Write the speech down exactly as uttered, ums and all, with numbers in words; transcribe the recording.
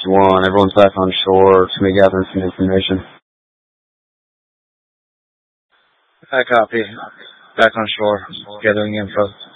one. Everyone's back on shore. Just gonna gather some information. I copy. Back on shore. Gathering info.